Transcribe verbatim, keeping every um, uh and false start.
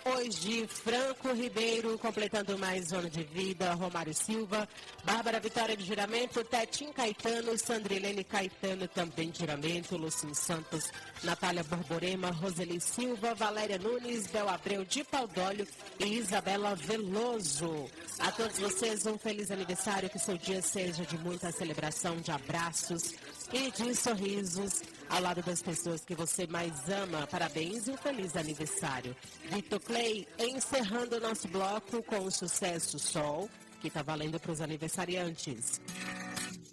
depois de Franco Ribeiro, completando mais um ano de vida, Romário Silva, Bárbara Vitória de Giramento, Tetim Caetano, Sandrilene Caetano também de Giramento, Lucim Santos, Natália Borborema, Roseli Silva, Valéria Nunes, Bel Abreu de Paudólio e Isabela Veloso. A todos vocês um feliz aniversário, que seu dia seja de muita celebração, de abraços e de sorrisos ao lado das pessoas que você mais ama. Parabéns e um feliz aniversário. Victor Clay, encerrando o nosso bloco com o sucesso Sol, que está valendo para os aniversariantes.